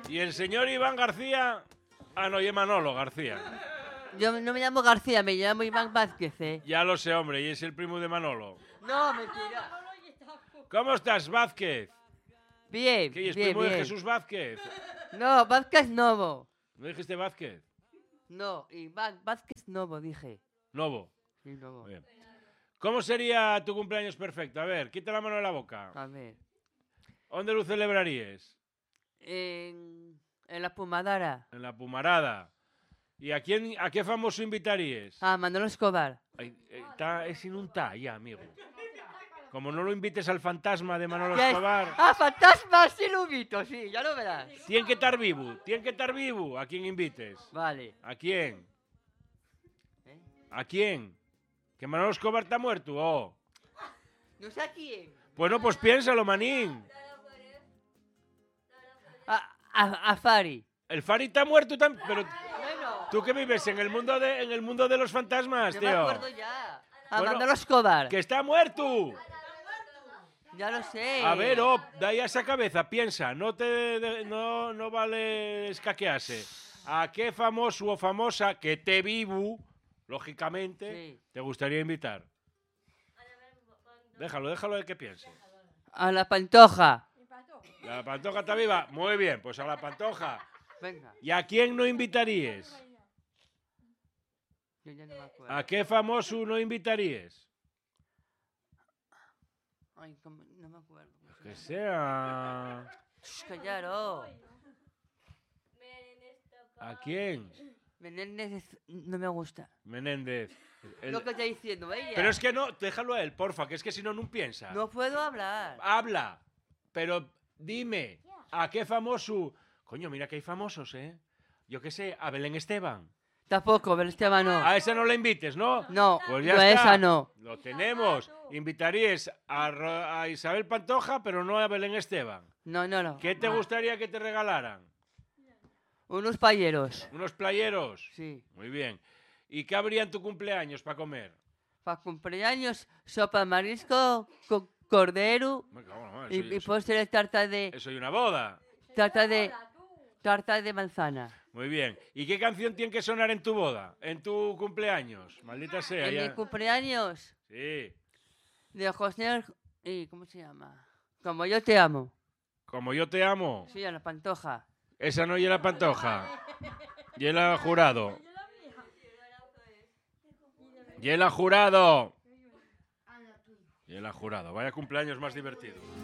¿Y el señor Iván García? Ah, no, y Manolo García. Yo no me llamo García, me llamo Iván Vázquez, ¿eh? Ya lo sé, hombre, y es el primo de Manolo. No, mentira. ¿Cómo estás, Vázquez? Bien, ¿Qué es bien, primo de bien. Jesús Vázquez? No, Vázquez Novo. ¿No dijiste Vázquez? No, Iván Vázquez Novo, dije. Novo. Sí, Novo. Bien. ¿Cómo sería tu cumpleaños perfecto? A ver, quita la mano de la boca. A ver. ¿Dónde lo celebrarías? En la Pumadara. En la Pumarada. ¿Y a qué famoso invitarías? Ah, Manolo Escobar. Es sin un ta ya, amigo. Como no lo invites al fantasma de Manolo ¿Qué es? Escobar, Ah, fantasma, sí lo invito, sí, ya lo verás. tiene que estar vivo, tiene que estar vivo. ¿A quién invites? Vale. ¿A quién? ¿Eh? ¿A quién? ¿Que Manolo Escobar está muerto? Oh. No sé a quién. Bueno, pues piénsalo, manín. A Fari. El Fari está muerto también, pero Bueno, tú que vives en el mundo de los fantasmas, yo tío. me acuerdo ya. A Bueno, Manolo Escobar. ¡Que está muerto! Ya lo sé. A ver, de ahí a esa cabeza, piensa, no vale escaquearse. ¿A qué famoso o famosa que te vivo, lógicamente, Sí. te gustaría invitar? Déjalo de que piense. A la Pantoja. ¿La Pantoja está viva? Muy bien, pues a la Pantoja. Venga. ¿Y a quién no invitarías? Yo ya no me acuerdo. ¿A qué famoso no invitarías? Ay, no me acuerdo. Que sea... Callaros. ¿A quién? Menéndez no me gusta. Menéndez. Lo que está diciendo ella. Pero es que no, déjalo a él, porfa, que es que si no, no piensa. No puedo hablar. Habla, pero dime, ¿a qué famoso? Coño, mira que hay famosos, ¿eh? Yo qué sé, a Belén Esteban. Tampoco, pero Esteban no. A esa no la invites, ¿no? No, Pues ya no, está. esa no. Lo tenemos. Invitarías a Isabel Pantoja, pero no a Belén Esteban. No. ¿Qué te gustaría que te regalaran? Unos payeros. ¿Unos playeros? Sí. Muy bien. ¿Y qué habría en tu cumpleaños para comer? Para cumpleaños, sopa de marisco con cordero Me cago en la madre, y postre tarta de eso y una boda. tarta de manzana. Muy bien. ¿Y qué canción tiene que sonar en tu boda? En tu cumpleaños. Maldita sea. En ya. mi cumpleaños Sí. de José y ¿cómo se llama? Como yo te amo. Como yo te amo. Sí, a la Pantoja. Esa no lleva Pantoja. Lleva Jurado. Lleva Jurado. Lleva Jurado. Vaya cumpleaños más divertido.